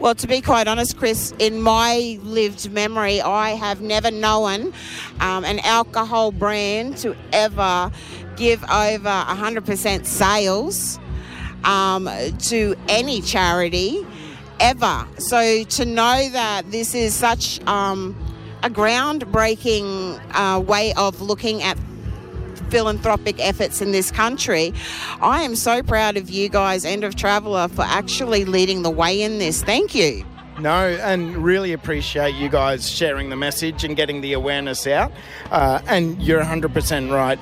Well, to be quite honest, Chris, in my lived memory, I have never known an alcohol brand to ever give over 100% sales to any charity ever. So to know that this is such a groundbreaking way of looking at philanthropic efforts in this country, I am so proud of you guys and of Traveller for actually leading the way in this. Thank you. No, and really appreciate you guys sharing the message and getting the awareness out. And you're 100% right.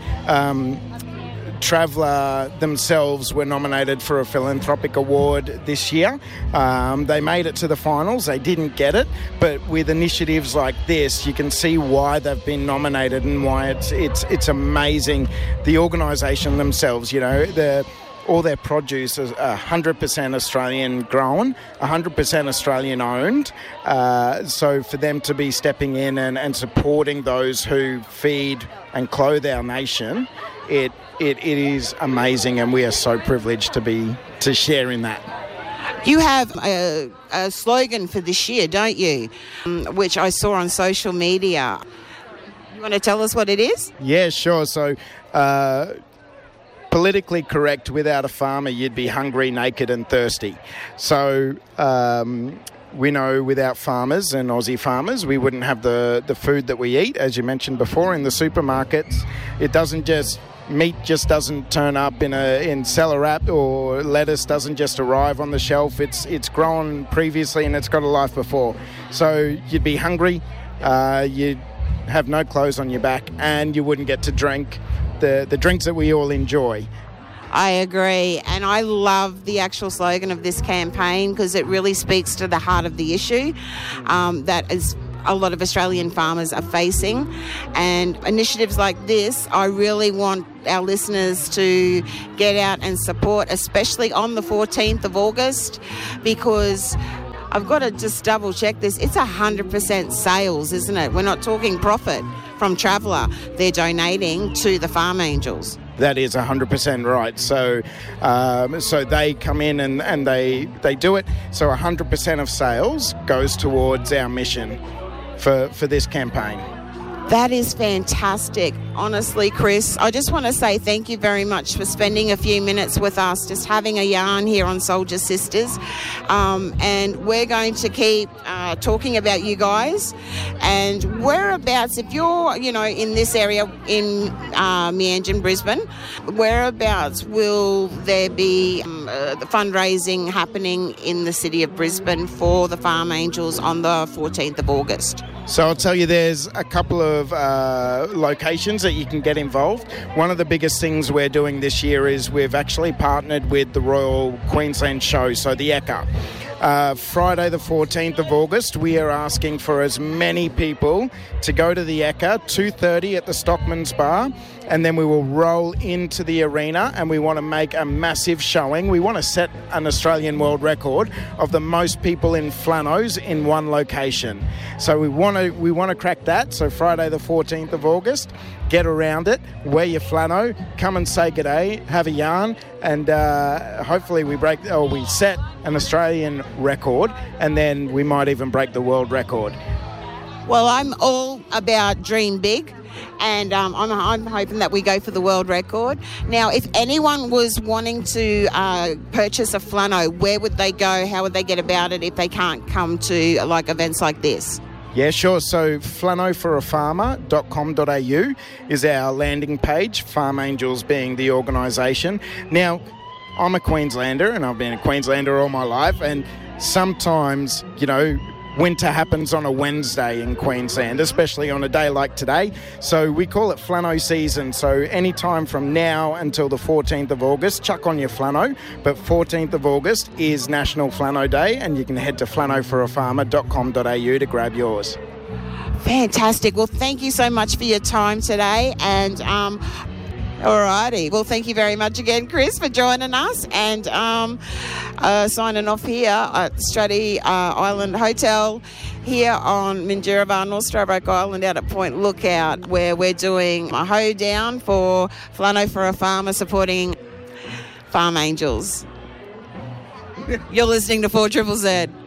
Traveller themselves were nominated for a philanthropic award this year. They made it to the finals. They didn't get it, but with initiatives like this, you can see why they've been nominated and why it's amazing. The organisation themselves, all their produce is 100% Australian grown, 100% Australian owned. So for them to be stepping in and supporting those who feed and clothe our nation, it is amazing, and we are so privileged to share in that. You have a slogan for this year, don't you? Which I saw on social media. You want to tell us what it is? Yeah, sure. So, politically correct, without a farmer, you'd be hungry, naked and thirsty. So, we know without farmers and Aussie farmers, we wouldn't have the food that we eat. As you mentioned before, in the supermarkets, meat just doesn't turn up in cellar wrap, or lettuce doesn't just arrive on the shelf. It's grown previously and it's got a life before. So you'd be hungry, you'd have no clothes on your back, and you wouldn't get to drink the drinks that we all enjoy. I agree, and I love the actual slogan of this campaign because it really speaks to the heart of the issue that is a lot of Australian farmers are facing. And initiatives like this, I really want our listeners to get out and support, especially on the 14th of August, because I've got to just double check this. It's 100% sales, isn't it? We're not talking profit from Traveller. They're donating to the Farm Angels. That is 100% right. So they come in and they do it. So 100% of sales goes towards our mission for this campaign. That is fantastic. Honestly, Chris, I just want to say thank you very much for spending a few minutes with us, just having a yarn here on Soldier Sisters. And we're going to keep talking about you guys. And whereabouts, if you're, in this area in Meanjin, Brisbane, whereabouts will there be the fundraising happening in the city of Brisbane for the Farm Angels on the 14th of August? So I'll tell you, there's a couple of locations that you can get involved. One of the biggest things we're doing this year is we've actually partnered with the Royal Queensland Show, so the Ekka. Friday the 14th of August, we are asking for as many people to go to the Ekka, 2:30 at the Stockman's Bar, and then we will roll into the arena, and we want to make a massive showing. We want to set an Australian world record of the most people in flannels in one location. So we want to crack that. So Friday the 14th of August, get around it, wear your flannel, come and say g'day, have a yarn, and hopefully we set an Australian record, and then we might even break the world record. Well, I'm all about dream big, and I'm hoping that we go for the world record. Now, if anyone was wanting to purchase a flannel, where would they go? How would they get about it if they can't come to events like this? Yeah, sure. So flannelforafarmer.com.au is our landing page, Farm Angels being the organisation. Now, I'm a Queenslander, and I've been a Queenslander all my life, and sometimes, winter happens on a Wednesday in Queensland, especially on a day like today. So we call it flannel season. So any time from now until the 14th of August, chuck on your flannel. But 14th of August is National Flannel Day, and you can head to flannelforafarmer.com.au to grab yours. Fantastic. Well, thank you so much for your time today. And alrighty. Well, thank you very much again, Chris, for joining us, and signing off here at Straddie Island Hotel here on Minjerribah, North Stradbroke Island, out at Point Lookout, where we're doing a hoedown for Flannel for a Farmer, supporting Farm Angels. You're listening to 4ZZZ.